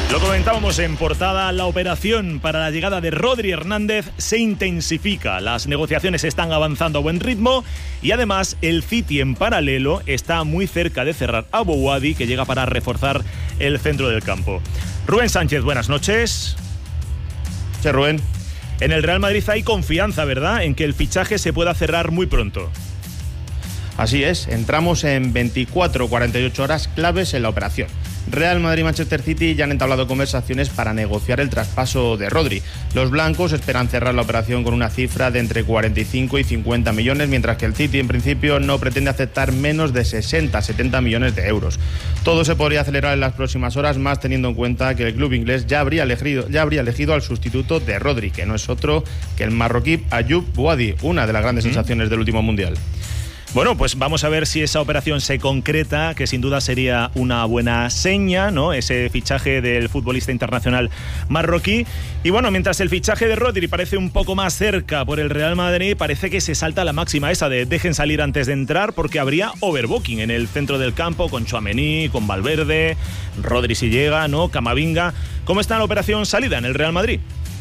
Lo comentábamos en portada, la operación para la llegada de Rodri Hernández se intensifica. Las negociaciones están avanzando a buen ritmo y además el City en paralelo está muy cerca de cerrar a Bouhaddi, que llega para reforzar el centro del campo. Rubén Sánchez, buenas noches. Sí, Rubén. En el Real Madrid hay confianza, ¿verdad?, en que el fichaje se pueda cerrar muy pronto. Así es, entramos en 24-48 horas claves en la operación. Real Madrid y Manchester City ya han entablado conversaciones para negociar el traspaso de Rodri. Los blancos esperan cerrar la operación con una cifra de entre 45 y 50 millones, mientras que el City en principio no pretende aceptar menos de 60-70 millones de euros. Todo se podría acelerar en las próximas horas, más teniendo en cuenta que el club inglés ya habría elegido al sustituto de Rodri, que no es otro que el marroquí Ayoub Bouhaddi, una de las grandes sensaciones del último mundial. Bueno, pues vamos a ver si esa operación se concreta, que sin duda sería una buena seña, ¿no?, ese fichaje del futbolista internacional marroquí. Y bueno, mientras el fichaje de Rodri parece un poco más cerca por el Real Madrid, parece que se salta la máxima esa de dejen salir antes de entrar, porque habría overbooking en el centro del campo con Tchouaméni, con Valverde, Rodri si llega, ¿no?, Camavinga. ¿Cómo está la operación salida en el Real Madrid?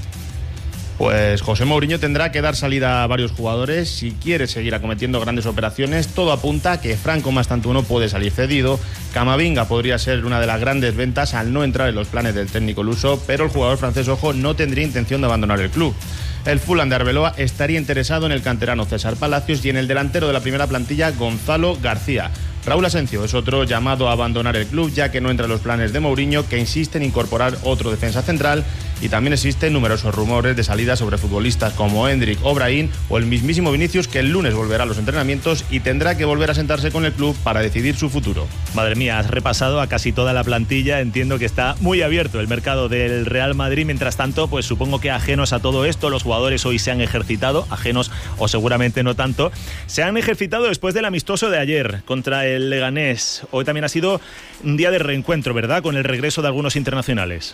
Pues José Mourinho tendrá que dar salida a varios jugadores si quiere seguir acometiendo grandes operaciones. Todo apunta a que Franco Mastantuono puede salir cedido. Camavinga podría ser una de las grandes ventas al no entrar en los planes del técnico luso, pero el jugador francés, ojo, no tendría intención de abandonar el club. El Fulham de Arbeloa estaría interesado en el canterano César Palacios y en el delantero de la primera plantilla, Gonzalo García. Raúl Asencio es otro llamado a abandonar el club, ya que no entra en los planes de Mourinho, que insiste en incorporar otro defensa central, y también existen numerosos rumores de salida sobre futbolistas como Endrick o Brahim o el mismísimo Vinicius, que el lunes volverá a los entrenamientos y tendrá que volver a sentarse con el club para decidir su futuro. Madre mía, has repasado a casi toda la plantilla. Entiendo que está muy abierto el mercado del Real Madrid. Mientras tanto, pues supongo que ajenos a todo esto, los jugadores hoy se han ejercitado, ajenos o seguramente no tanto, se han ejercitado después del amistoso de ayer contra el Leganés. Hoy también ha sido un día de reencuentro, ¿verdad?, con el regreso de algunos internacionales.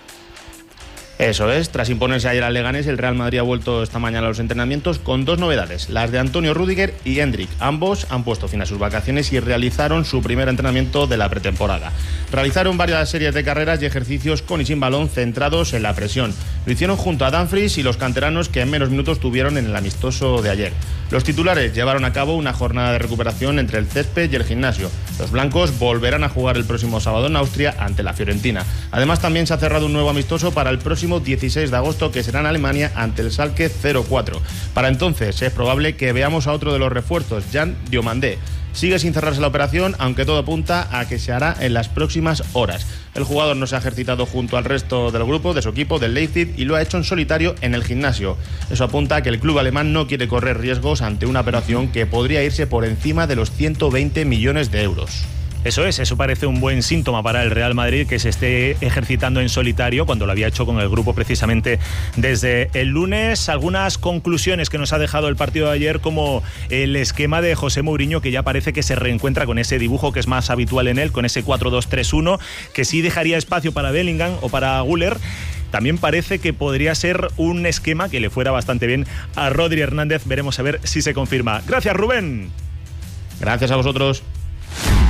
Eso es, tras imponerse ayer al Leganés, el Real Madrid ha vuelto esta mañana a los entrenamientos con dos novedades, las de Antonio Rüdiger y Endrick. Ambos han puesto fin a sus vacaciones y realizaron su primer entrenamiento de la pretemporada. Realizaron varias series de carreras y ejercicios con y sin balón centrados en la presión. Lo hicieron junto a Dumfries y los canteranos, que en menos minutos tuvieron en el amistoso de ayer. Los titulares llevaron a cabo una jornada de recuperación entre el césped y el gimnasio. Los blancos volverán a jugar el próximo sábado en Austria ante la Fiorentina. Además, también se ha cerrado un nuevo amistoso para el próximo 16 de agosto, que será en Alemania ante el Schalke 04. Para entonces es probable que veamos a otro de los refuerzos, Jan Diomandé. Sigue sin cerrarse la operación, aunque todo apunta a que se hará en las próximas horas. El jugador no se ha ejercitado junto al resto del grupo de su equipo del Leipzig y lo ha hecho en solitario en el gimnasio. Eso apunta a que el club alemán no quiere correr riesgos ante una operación que podría irse por encima de los 120 millones de euros. Eso parece un buen síntoma para el Real Madrid, que se esté ejercitando en solitario cuando lo había hecho con el grupo precisamente desde el lunes. Algunas conclusiones que nos ha dejado el partido de ayer, como el esquema de José Mourinho, que ya parece que se reencuentra con ese dibujo que es más habitual en él, con ese 4-2-3-1, que sí dejaría espacio para Bellingham o para Güler. También parece que podría ser un esquema que le fuera bastante bien a Rodri Hernández. Veremos a ver si se confirma. Gracias, Rubén. Gracias a vosotros.